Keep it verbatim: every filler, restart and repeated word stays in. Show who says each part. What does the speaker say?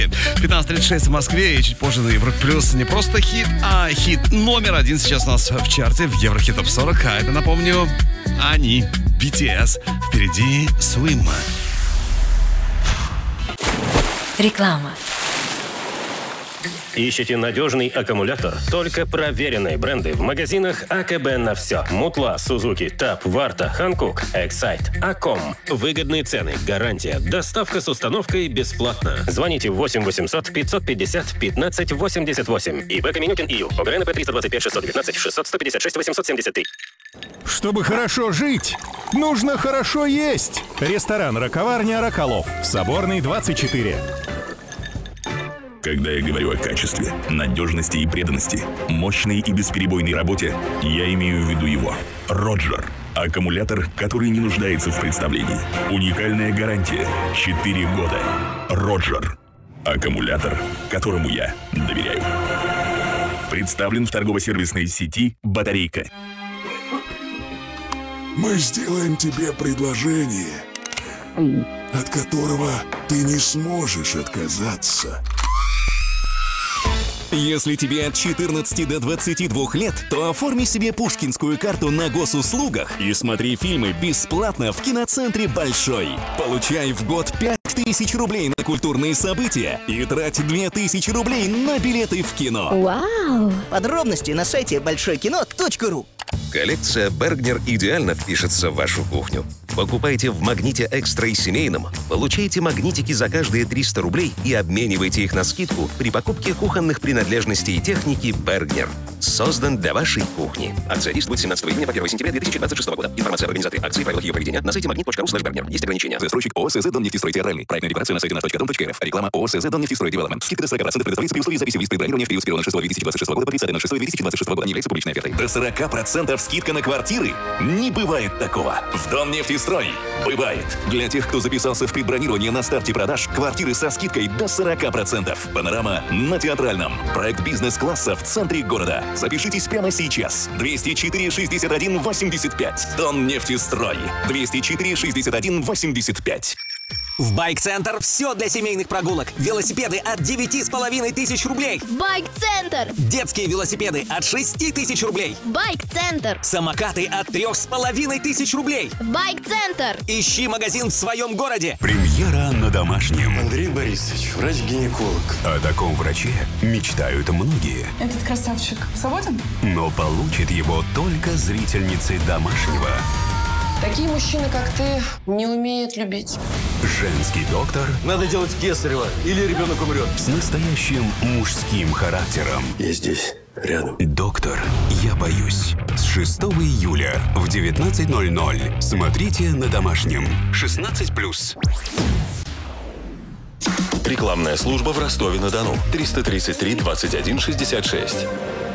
Speaker 1: пятнадцать тридцать шесть в Москве и чуть позже на Европе Плюс. Не просто хит, а хит номер один сейчас у нас в чарте в Еврохит Топ сорок. А это, напомню, они, би ти эс. Впереди Swim.
Speaker 2: Реклама.
Speaker 3: Ищите надежный аккумулятор? Только проверенные бренды в магазинах АКБ на все. Мутла, Сузуки, Таб, Варта, Ханкук, Эксайт, Аком. Выгодные цены, гарантия, доставка с установкой бесплатно. Звоните восемь восемьсот пятьсот пятьдесят пятнадцать восемьдесят восемь. ИП Каменюкин ИЮ. ОГРНП триста двадцать пять шестьсот девятнадцать шестьсот сто пятьдесят шесть восемьсот семьдесят три.
Speaker 4: Чтобы хорошо жить, нужно хорошо есть. Ресторан «Раковарня Роколов». Соборный, двадцать четыре.
Speaker 5: Когда я говорю о качестве, надежности и преданности, мощной и бесперебойной работе, я имею в виду его. Роджер. Аккумулятор, который не нуждается в представлении. Уникальная гарантия. четыре года. Роджер. Аккумулятор, которому я доверяю. Представлен в торгово-сервисной сети «Батарейка».
Speaker 6: Мы сделаем тебе предложение, от которого ты не сможешь отказаться.
Speaker 7: Если тебе от четырнадцати до двадцати двух лет, то оформи себе пушкинскую карту на госуслугах и смотри фильмы бесплатно в киноцентре «Большой». Получай в год пять тысяч рублей на культурные события и трать две тысячи рублей на билеты в кино.
Speaker 8: Вау! Подробности на сайте большой кино точка ру.
Speaker 9: Коллекция Бергнер идеально впишется в вашу кухню. Покупайте в «Магните Экстра» и семейном, получайте магнитики за каждые триста рублей и обменивайте их на скидку при покупке кухонных принадлежностей и техники Бергнер. Создан для вашей кухни. Акция действует с семнадцатого июня по первое сентября две тысячи двадцать шестого года. Информация об организаторе акции и правилах ее проведения на сайте магнит точка ру слэш бергнер. Есть ограничения.
Speaker 7: Застройщик ООО «СЗ Доннефтестрой Театральный». Проектная декларация на сайте наш точка дом точка эр эф. Реклама ООО «СЗ Доннефтестрой Девелопмент». Скидка до сорок процентов предоставляется при условии записи в лист предбронирования в период с первого ноль шестого две тысячи двадцать шестого года по тридцатое ноль шестое две тысячи двадцать шестого года. Не является публичной офертой. До сорока процентов скидка на квартиры? Не бывает такого. В Доннефтестрой бывает. Для тех, кто записался в предбронирование на старте продаж, квартиры со скидкой до сорока процентов. Панорама на Театральном. Проект бизнес-класса в центре города. Запишитесь прямо сейчас. двести четыре шестьдесят один восемьдесят пять. Доннефтестрой. двести четыре шестьдесят один восемьдесят пять.
Speaker 10: В Байк-центр все для семейных прогулок. Велосипеды от девяти с половиной тысяч рублей.
Speaker 11: Байк-центр.
Speaker 10: Детские велосипеды от шести тысяч рублей.
Speaker 11: Байк-центр.
Speaker 10: Самокаты от трех с половиной тысяч рублей.
Speaker 11: Байк-центр.
Speaker 10: Ищи магазин в своем городе.
Speaker 12: Премьера на Домашнем.
Speaker 13: Андрей Борисович, врач-гинеколог.
Speaker 12: О таком враче мечтают многие.
Speaker 14: Этот красавчик свободен?
Speaker 12: Но получит его только зрительницы Домашнего.
Speaker 14: Такие мужчины, как ты, не умеют любить.
Speaker 12: Женский доктор.
Speaker 13: Надо делать кесарево, или ребенок умрет.
Speaker 12: С настоящим мужским характером.
Speaker 13: Я здесь, рядом.
Speaker 12: Доктор, я боюсь. С шестого июля в девятнадцать ноль ноль. Смотрите на Домашнем. шестнадцать плюс.
Speaker 15: Рекламная служба в Ростове-на-Дону. триста тридцать три двадцать один шестьдесят шесть.